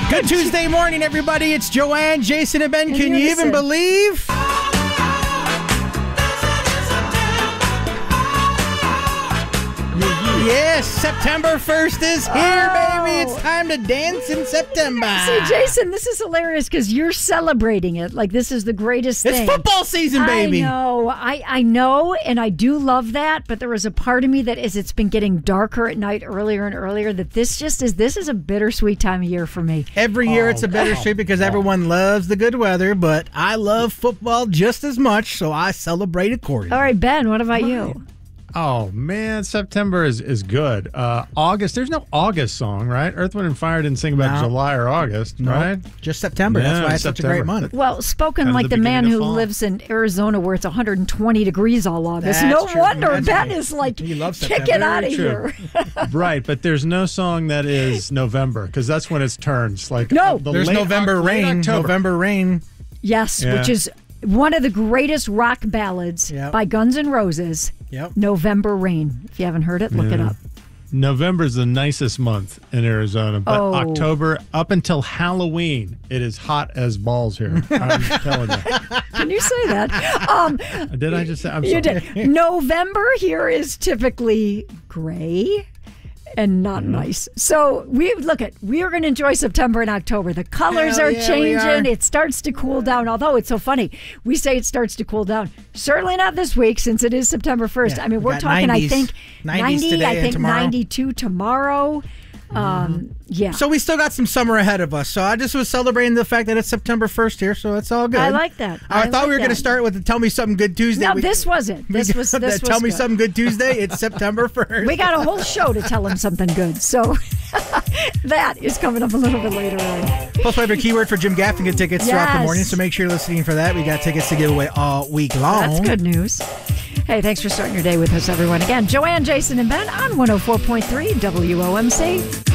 Good Tuesday morning, everybody. It's Joanne, Jason, and Ben. Can you even believe? Yes, September 1st is here, baby. It's time to dance in September. See, Jason, this is hilarious because you're celebrating it like this is the greatest thing. It's football season, baby. I know, and I do love that, but there was a part of me that as it's been getting darker at night earlier and earlier, that this is a bittersweet time of year for me. Every year it's a bittersweet because everyone loves the good weather, but I love football just as much, so I celebrate accordingly. All right, Ben, what about you? Oh, man, September is good. August, there's no August song, right? Earth, Wind, and Fire didn't sing about July or August, right? Just September. That's why it's such a great month. Well, spoken like the man who lives in Arizona where it's 120 degrees all August. That's no true. wonder That's Ben right. is like, He loves kick September. it out of Very here. Right, but there's no song that is November because that's when it turns. Like No. There's November Rain. November Rain. Yes, Yeah. which is one of the greatest rock ballads by Guns N' Roses. Yep. November Rain. If you haven't heard it, look it up. November's the nicest month in Arizona, but Oh. October up until Halloween, it is hot as balls here. I'm telling you. Can you say that? Did I just say? I'm You sorry. did. November here is typically gray and not nice. So we are going to enjoy September and October. The colors Hell are yeah, we changing. are. It starts to cool down. Although it's so funny, we say it starts to cool down. Certainly not this week since it is September 1st. Yeah, I mean, we we're got talking, 90s. I think, 90s today I and think tomorrow. 92 tomorrow. Yeah. So we still got some summer ahead of us. So I just was celebrating the fact that it's September 1st here, so it's all good. I like that. I thought we were going to start with the Tell Me Something Good Tuesday. No, this wasn't. This was Tell Me good. Something Good Tuesday. It's September 1st. We got a whole show to tell him something good. So that is coming up a little bit later on. Plus, we have a keyword for Jim Gaffigan tickets throughout the Yes. morning, so make sure you're listening for that. We got tickets to give away all week long. That's good news. Hey, thanks for starting your day with us, everyone. Again, Joanne, Jason, and Ben on 104.3 WOMC.